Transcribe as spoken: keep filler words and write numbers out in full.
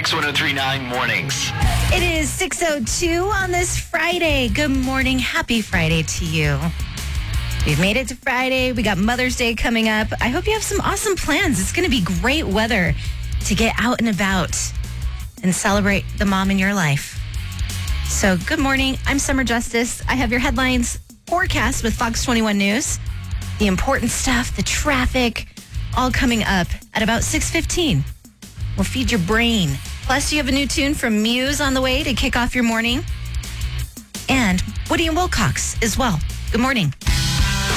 X one oh three point nine Mornings. It is six oh two on this Friday. Good morning. Happy Friday to you. We've made it to Friday. We got Mother's Day coming up. I hope you have some awesome plans. It's going to be great weather to get out and about and celebrate the mom in your life. So good morning. I'm Summer Justice. I have your headlines forecast with Fox twenty-one News. The important stuff, the traffic, all coming up at about six fifteen. We'll feed your brain. Plus, you have a new tune from Muse on the way to kick off your morning. And Woody and Wilcox as well. Good morning.